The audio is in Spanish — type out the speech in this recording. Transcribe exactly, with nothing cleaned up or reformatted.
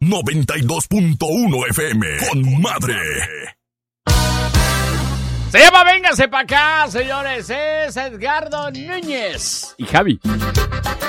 noventa y dos punto uno F M. Con madre. Se llama Véngase pa' acá, señores. Es Edgardo Núñez y Javi.